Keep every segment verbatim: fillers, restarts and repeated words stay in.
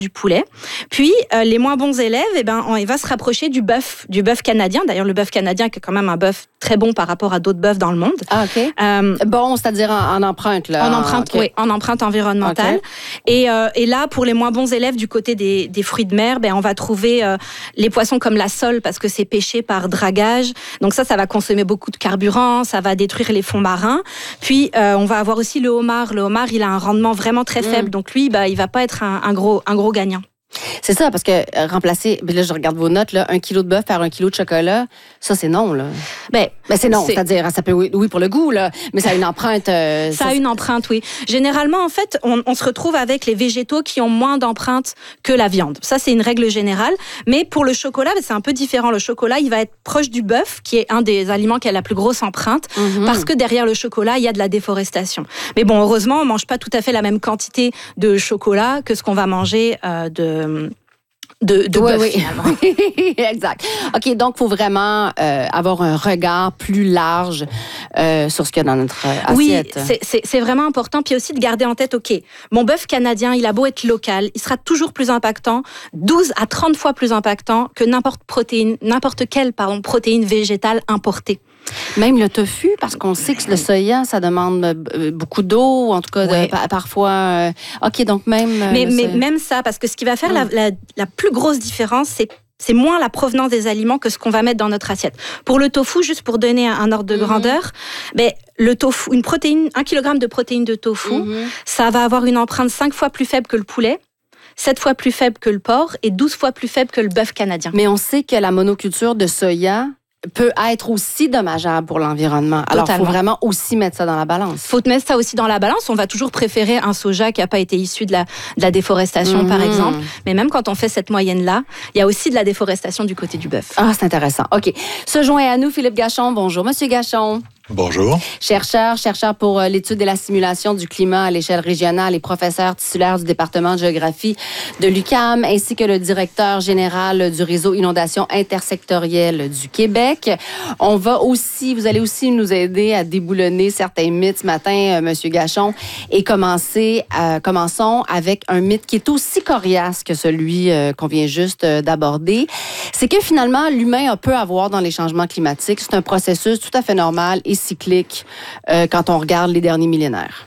du poulet. Puis, euh, les moins bons élèves, eh ben, on, il va se rapprocher du bœuf, du bœuf canadien. D'ailleurs, le bœuf canadien qui est quand même un bœuf très bon par rapport à d'autres bœufs dans le monde. Ah, OK. Euh, bon, c'est-à-dire en, en empreinte, là. En empreinte, okay. oui, en empreinte environnementale. Okay. Et, euh, et là, pour les moins bons élèves du côté des, des fruits de mer, ben, on va trouver euh, les poissons comme la sole parce que c'est pêché par dragage. Donc ça, ça va consommer beaucoup de carburant, ça va détruire les fonds marins. Puis, euh, on va avoir aussi le homard. Le homard, il a un rendement vraiment très faible. Mm. Donc lui, bah, il va pas être un, un, gros, un gros gagnant. C'est ça, parce que euh, remplacer, là, je regarde vos notes, là, un kilo de bœuf par un kilo de chocolat, ça, c'est non, là. Ben, ben c'est non, c'est... c'est-à-dire, ça peut, oui, oui, pour le goût, là, mais ça a une empreinte. Euh, ça, ça a une empreinte, oui. Généralement, en fait, on, on se retrouve avec les végétaux qui ont moins d'empreinte que la viande. Ça, c'est une règle générale. Mais pour le chocolat, ben, c'est un peu différent. Le chocolat, il va être proche du bœuf, qui est un des aliments qui a la plus grosse empreinte, mm-hmm. parce que derrière le chocolat, il y a de la déforestation. Mais bon, heureusement, on mange pas tout à fait la même quantité de chocolat que ce qu'on va manger euh, de... de, de oui, bœuf, oui. finalement. Exact. OK, donc, il faut vraiment euh, avoir un regard plus large euh, sur ce qu'il y a dans notre assiette. Oui, c'est, c'est, c'est vraiment important. Puis aussi de garder en tête, OK, mon bœuf canadien, il a beau être local, il sera toujours plus impactant, douze à trente fois plus impactant que n'importe, protéine, n'importe quelle pardon, protéine végétale importée. Même le tofu, parce qu'on sait que le soya, ça demande beaucoup d'eau, en tout cas, ouais. de, parfois. Euh, OK, donc même... Mais, mais même ça, parce que ce qui va faire mmh. la, la, la plus grosse différence, c'est c'est moins la provenance des aliments que ce qu'on va mettre dans notre assiette. Pour le tofu, juste pour donner un, un ordre de mmh. grandeur, ben, le tofu, une protéine, un kilogramme de protéines de tofu, mmh. ça va avoir une empreinte cinq fois plus faible que le poulet, sept fois plus faible que le porc et douze fois plus faible que le bœuf canadien. Mais on sait que la monoculture de soya peut être aussi dommageable pour l'environnement. Alors, il faut vraiment aussi mettre ça dans la balance. Il faut mettre ça aussi dans la balance. On va toujours préférer un soja qui n'a pas été issu de la, de la déforestation, mmh. par exemple. Mais même quand on fait cette moyenne-là, il y a aussi de la déforestation du côté du bœuf. Ah, c'est intéressant. OK. Se joint à nous Philippe Gachon. Bonjour, Monsieur Gachon. Bonjour. Chercheur, chercheur pour l'étude et la simulation du climat à l'échelle régionale et professeur titulaire du département de géographie de l'U Q A M, ainsi que le directeur général du réseau Inondations intersectorielles du Québec. On va aussi, vous allez aussi nous aider à déboulonner certains mythes ce matin, euh, Monsieur Gachon, et commencer, euh, commençons avec un mythe qui est aussi coriace que celui euh, qu'on vient juste euh, d'aborder. C'est que finalement, l'humain peut avoir dans les changements climatiques. C'est un processus tout à fait normal et cyclique euh, quand on regarde les derniers millénaires.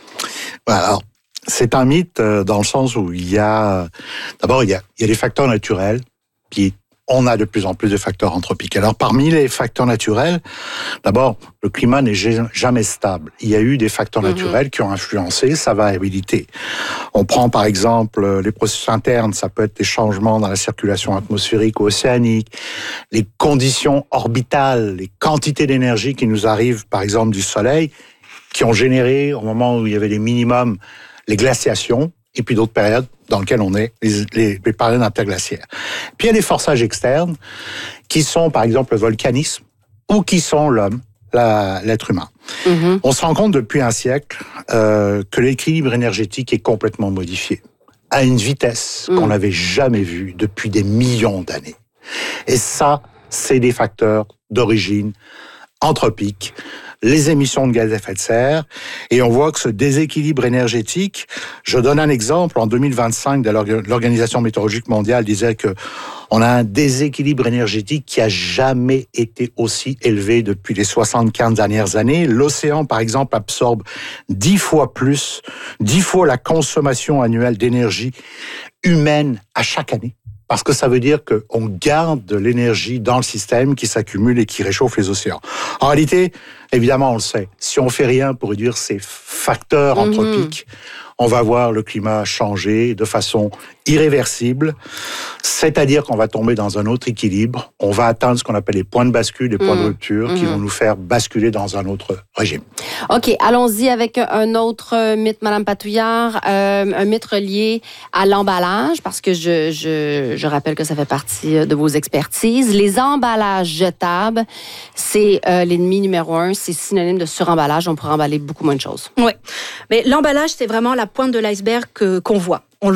Alors, c'est un mythe euh, dans le sens où il y a... D'abord, il y a, il y a des facteurs naturels, puis on a de plus en plus de facteurs anthropiques. Alors, parmi les facteurs naturels, d'abord, le climat n'est jamais stable. Il y a eu des facteurs mm-hmm. naturels qui ont influencé sa variabilité. On prend par exemple les processus internes, ça peut être des changements dans la circulation atmosphérique ou océanique, les conditions orbitales, les quantités d'énergie qui nous arrivent par exemple du Soleil, qui ont généré, au moment où il y avait les minimums, les glaciations, et puis d'autres périodes dans lesquelles on est, les, les, les périodes interglaciaires. Puis il y a des forçages externes qui sont, par exemple, le volcanisme ou qui sont l'homme, la, l'être humain. Mm-hmm. On se rend compte depuis un siècle euh, que l'équilibre énergétique est complètement modifié à une vitesse mm. qu'on n'avait jamais vue depuis des millions d'années. Et ça, c'est des facteurs d'origine anthropique, les émissions de gaz à effet de serre, et on voit que ce déséquilibre énergétique, je donne un exemple, en deux mille vingt-cinq, de l'Organisation météorologique mondiale disait que on a un déséquilibre énergétique qui a jamais été aussi élevé depuis les soixante-quinze dernières années. L'océan, par exemple, absorbe dix fois plus, dix fois la consommation annuelle d'énergie humaine à chaque année. Parce que ça veut dire qu'on garde de l'énergie dans le système qui s'accumule et qui réchauffe les océans. En réalité, évidemment, on le sait, si on ne fait rien pour réduire ces facteurs mm-hmm. anthropiques, on va voir le climat changer de façon irréversible, c'est-à-dire qu'on va tomber dans un autre équilibre, on va atteindre ce qu'on appelle les points de bascule, les points mmh. de rupture, mmh. qui vont nous faire basculer dans un autre régime. OK, allons-y avec un autre mythe, Madame Patouillard, euh, un mythe relié à l'emballage, parce que je, je, je rappelle que ça fait partie de vos expertises. Les emballages jetables, c'est euh, l'ennemi numéro un, c'est synonyme de suremballage, on pourrait emballer beaucoup moins de choses. Oui, mais l'emballage, c'est vraiment la pointe de l'iceberg que, qu'on voit.